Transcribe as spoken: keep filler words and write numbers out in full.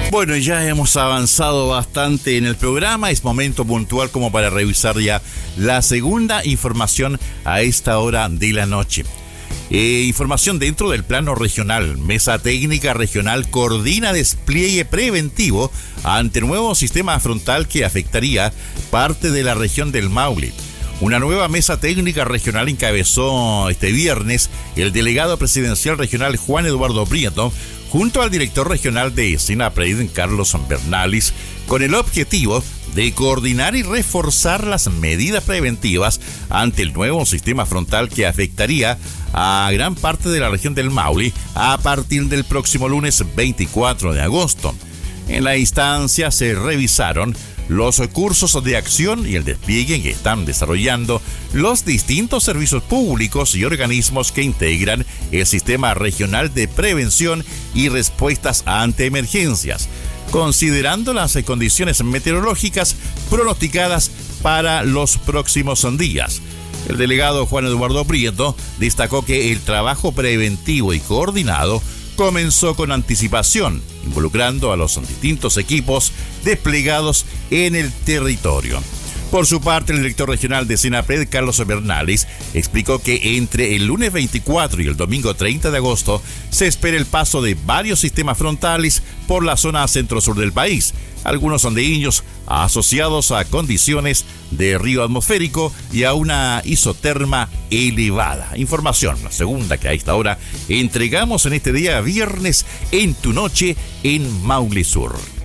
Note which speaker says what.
Speaker 1: Bueno, ya hemos avanzado bastante en el programa. Es momento puntual como para revisar ya la segunda información a esta hora de la noche. Eh, información dentro del plano regional. Mesa Técnica Regional coordina despliegue preventivo ante nuevo sistema frontal que afectaría parte de la región del Maule. Una nueva mesa técnica regional encabezó este viernes el delegado presidencial regional Juan Eduardo Prieto junto al director regional de SENAPRED, Carlos Bernalis, con el objetivo de coordinar y reforzar las medidas preventivas ante el nuevo sistema frontal que afectaría a gran parte de la región del Maule a partir del próximo lunes veinticuatro de agosto. En la instancia se revisaron los cursos de acción y el despliegue que están desarrollando los distintos servicios públicos y organismos que integran el Sistema Regional de Prevención y Respuestas ante Emergencias, considerando las condiciones meteorológicas pronosticadas para los próximos días. El delegado Juan Eduardo Prieto destacó que el trabajo preventivo y coordinado comenzó con anticipación, involucrando a los distintos equipos desplegados en el territorio. Por su parte, el director regional de SENAPRED, Carlos Bernalis, explicó que entre el lunes veinticuatro y el domingo treinta de agosto se espera el paso de varios sistemas frontales por la zona centro-sur del país. Algunos son de ellos asociados a condiciones de río atmosférico y a una isoterma elevada. Información, la segunda que a esta hora entregamos en este día viernes en Tu Noche en Maule Sur.